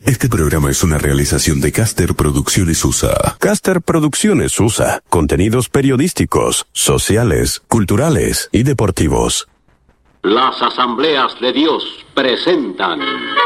Este programa es una realización de Caster Producciones USA. Caster Producciones USA. Contenidos periodísticos, sociales, culturales y deportivos. Las Asambleas de Dios presentan